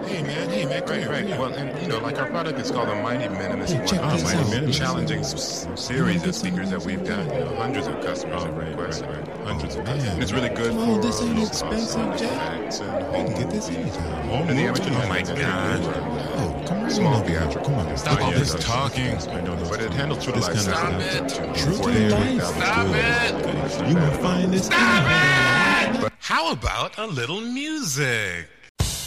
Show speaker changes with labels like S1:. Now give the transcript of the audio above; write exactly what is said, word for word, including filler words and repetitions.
S1: Hey man, hey man, come
S2: Right,
S1: here,
S2: right.
S1: come here.
S2: Well, and you know, like our product is called the Mighty Minimus.
S1: Hey, check
S2: one.
S1: this
S2: Mighty
S1: out.
S2: Minimus.
S1: Check
S2: Challenging
S1: this
S2: s-
S1: out.
S2: series
S1: You
S2: of speakers that we've got. You know, hundreds of customers
S1: Oh,
S2: have
S1: right,
S2: requested.
S1: right, right.
S2: Hundreds
S1: Oh,
S2: of customers.
S1: man.
S2: And it's really good
S1: Come
S2: for
S1: on, this ain't
S2: low
S1: expensive,
S2: cost
S1: Jack.
S2: effects and
S1: You
S2: home
S1: can get this
S2: movies.
S1: anytime.
S2: Home and the amateur
S1: Oh,
S2: music.
S1: my
S2: God.
S1: Oh, come on,
S2: Small
S1: over here.
S2: theatrical.
S1: Come on,
S2: Stop
S1: yeah,
S2: all
S1: yeah,
S2: this
S1: yeah.
S2: talking.
S1: I know this.
S2: But it handles true to
S1: This
S2: life.
S1: kind of
S2: Stop
S1: stuff.
S2: it.
S1: True to
S2: forty-eight
S1: life.
S2: thousand.
S1: Stop it. You won't find this.
S3: How about a little music?